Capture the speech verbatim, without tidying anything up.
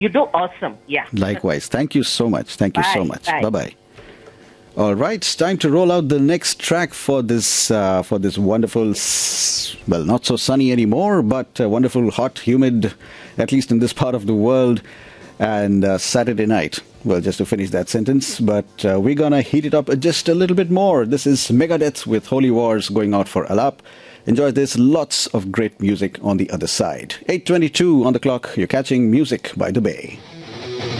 You do awesome. Yeah. Likewise. Thank you so much. Thank you Bye. so much. Bye. Bye-bye. All right, it's time to roll out the next track for this uh, for this wonderful, s- well, not so sunny anymore, but uh, wonderful, hot, humid, at least in this part of the world, and uh, Saturday night. Well, just to finish that sentence, but uh, we're gonna heat it up just a little bit more. This is Megadeth with Holy Wars going out for Alap. Enjoy this. Lots of great music on the other side. eight twenty-two on the clock. You're catching Music by the Bay.